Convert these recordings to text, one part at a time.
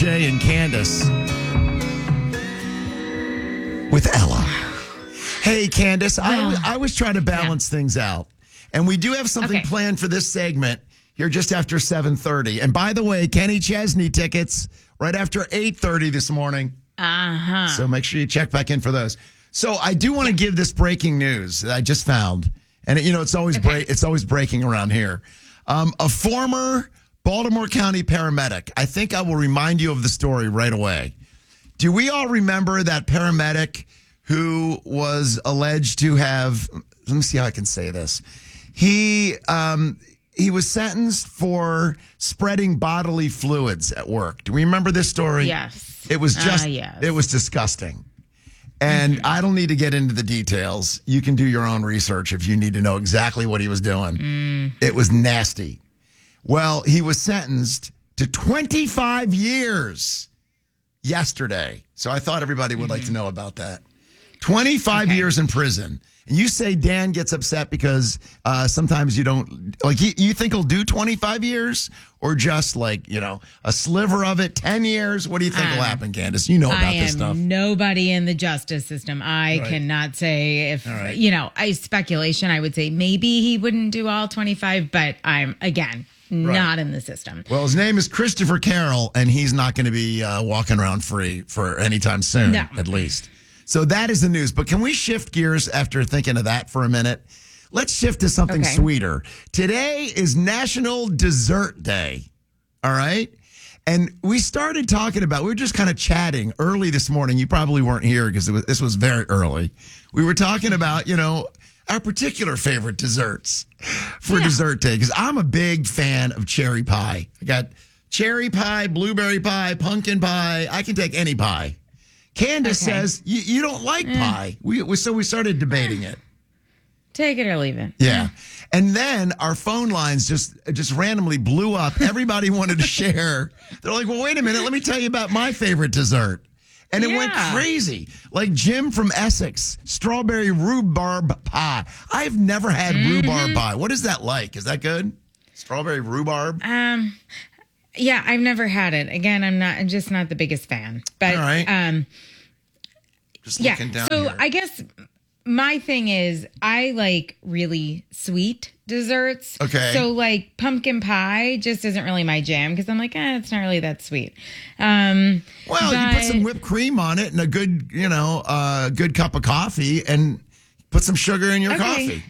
Jay and Candace with Ella. Hey, Candace, I was trying to balance things out. And we do have something planned for this segment here just after 7:30. And by the way, Kenny Chesney tickets right after 8:30 this morning. So make sure you check back in for those. So I do want to give this breaking news that I just found. And, it's always it's always breaking around here. A former Baltimore County paramedic. I think I will remind you of the story right away. Do we all remember that paramedic who was alleged to have, let me see how I can say this. He was sentenced for spreading bodily fluids at work. Do we remember this story? Yes. It was just, yes. It was disgusting. And I don't need to get into the details. You can do your own research if you need to know exactly what he was doing. It was nasty. Well, he was sentenced to 25 years yesterday. So I thought everybody would like to know about that. 25 years in prison. And you say Dan gets upset because sometimes you don't, like, you think he'll do 25 years or just like, a sliver of it, 10 years? What do you think will happen, Candace? You know about this stuff. I am nobody in the justice system. I cannot say if, speculation, I would say maybe he wouldn't do all 25, but I'm, again, not in the system. Well, his name is Christopher Carroll, and he's not going to be walking around free for any time soon, at least. So that is the news. But can we shift gears after thinking of that for a minute? Let's shift to something sweeter. Today is National Dessert Day. All right? And we started talking about, we were just kind of chatting early this morning. You probably weren't here because this was very early. We were talking about, our particular favorite desserts for dessert day. Because I'm a big fan of cherry pie. I got cherry pie, blueberry pie, pumpkin pie. I can take any pie. Candace says you don't like pie. So we started debating it. Take it or leave it. Yeah. And then our phone lines just randomly blew up. Everybody wanted to share. They're like, well, wait a minute. Let me tell you about my favorite dessert. And it went crazy. Like Jim from Essex, strawberry rhubarb pie. I've never had rhubarb pie. What is that like? Is that good? Strawberry rhubarb? Yeah, I've never had it. Again, I'm just not the biggest fan. But all right. Just looking down here. I guess my thing is I like really sweet desserts. Okay. So like pumpkin pie just isn't really my jam because I'm like, it's not really that sweet. You put some whipped cream on it and a good, good cup of coffee and put some sugar in your coffee,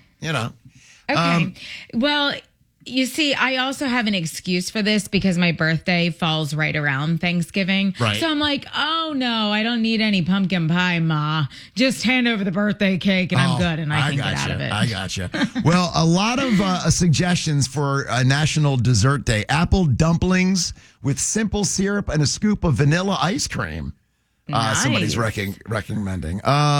Okay. Well, you see, I also have an excuse for this because my birthday falls right around Thanksgiving. Right. So I'm like, oh, no, I don't need any pumpkin pie, Ma. Just hand over the birthday cake and I'm good and I can get out of it. I gotcha. Well, a lot of suggestions for National Dessert Day. Apple dumplings with simple syrup and a scoop of vanilla ice cream. Nice. Somebody's recommending.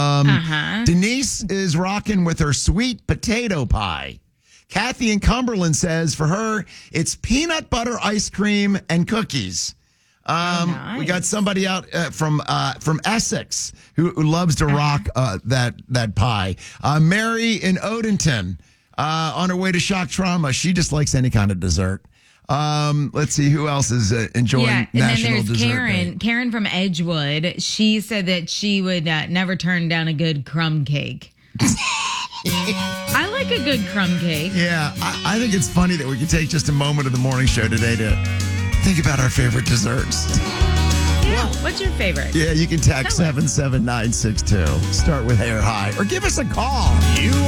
Denise is rocking with her sweet potato pie. Kathy in Cumberland says for her, it's peanut butter ice cream and cookies. Nice. We got somebody out from Essex who loves to rock that pie. Mary in Odenton on her way to shock trauma. She just likes any kind of dessert. Let's see who else is enjoying National Dessert Day. And then there's Karen from Edgewood. She said that she would never turn down a good crumb cake. I like a good crumb cake. Yeah, I think it's funny that we can take just a moment of the morning show today to think about our favorite desserts. Yeah, what's your favorite? Yeah, you can text 77962. Start with hair high or give us a call.